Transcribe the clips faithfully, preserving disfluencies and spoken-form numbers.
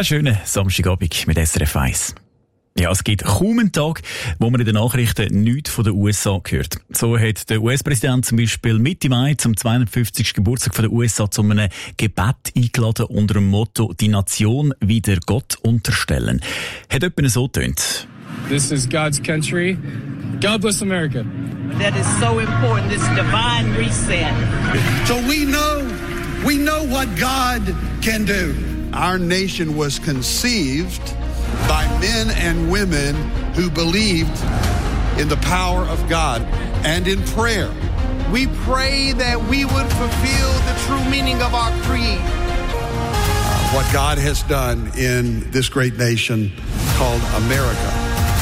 Einen schönen Samstagabend mit S R F eins. Ja, es gibt kaum einen Tag, wo man in den Nachrichten nichts von den U S A hört. So hat der U S-Präsident zum Beispiel Mitte Mai zum zweihundertfünfzigsten Geburtstag von der U S A zu einem Gebet eingeladen unter dem Motto «Die Nation wieder Gott unterstellen». Hat etwa so getönt. This is God's country. God bless America. That is so important, this divine reset. So we know, we know what God can do. Our nation was conceived by men and women who believed in the power of God and in prayer. We pray that we would fulfill the true meaning of our creed. Uh, what God has done in this great nation called America.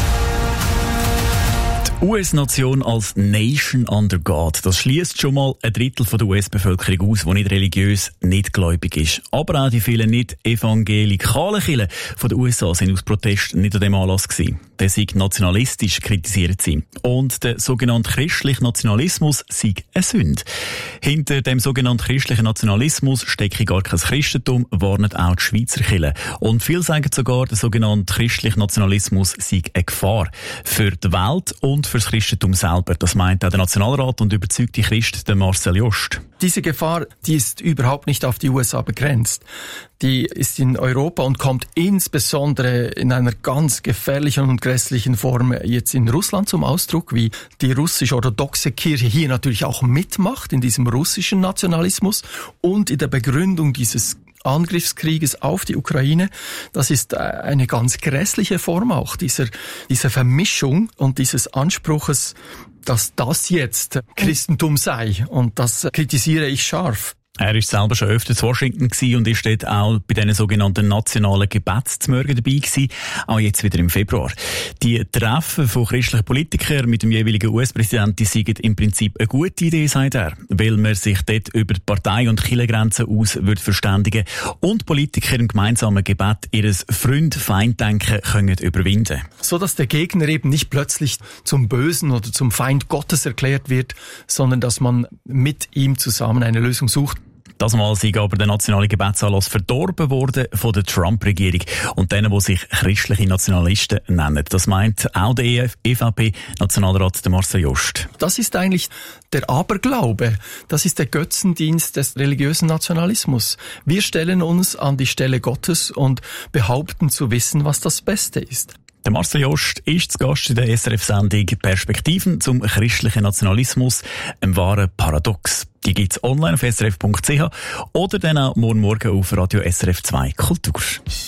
Die U S-Nation als Nation under God, das schließt schon mal ein Drittel der U S-Bevölkerung aus, die nicht religiös, nicht gläubig ist. Aber auch die vielen nicht evangelikalen Kirchen von den U S A sind aus Protest nicht an dem Anlass gewesen. Der sei nationalistisch, kritisiert sie. Und der sogenannte christliche Nationalismus sei eine Sünde. Hinter dem sogenannten christlichen Nationalismus stecke gar kein Christentum, warnen auch die Schweizer Kirchen. Und viele sagen sogar, der sogenannte christliche Nationalismus sei eine Gefahr für die Welt und für das Christentum selber. Das meint auch der Nationalrat und überzeugte Christ, der Marcel Jost. Diese Gefahr, die ist überhaupt nicht auf die U S A begrenzt. Die ist in Europa und kommt insbesondere in einer ganz gefährlichen und grässlichen Form jetzt in Russland zum Ausdruck, wie die russisch-orthodoxe Kirche hier natürlich auch mitmacht in diesem russischen Nationalismus und in der Begründung dieses Angriffskrieges auf die Ukraine. Das ist eine ganz grässliche Form auch dieser, dieser Vermischung und dieses Anspruches, dass das jetzt Christentum sei. Und das kritisiere ich scharf. Er war selber schon öfter in Washington gewesen und ist dort auch bei diesen sogenannten nationalen Gebetsmorgen dabei gewesen, auch jetzt wieder im Februar. Die Treffen von christlichen Politikern mit dem jeweiligen U S-Präsidenten seien im Prinzip eine gute Idee, sagt er, weil man sich dort über die Partei- und Kirchengrenzen aus würde verständigen und Politiker im gemeinsamen Gebet ihr Freund-Feind-Denken können überwinden. So dass der Gegner eben nicht plötzlich zum Bösen oder zum Feind Gottes erklärt wird, sondern dass man mit ihm zusammen eine Lösung sucht. Das Mal sei aber der nationale Gebetsanlass verdorben worden von der Trump-Regierung und denen, die sich christliche Nationalisten nennen. Das meint auch der E V P-Nationalrat Marcel Jost. Das ist eigentlich der Aberglaube. Das ist der Götzendienst des religiösen Nationalismus. Wir stellen uns an die Stelle Gottes und behaupten zu wissen, was das Beste ist. Der Marcel Jost ist zu Gast in der S R F-Sendung «Perspektiven zum christlichen Nationalismus», ein wahrer Paradox. Die gibt's online auf s r f punkt c h oder dann auch morgen Morgen auf Radio S R F zwei Kultur.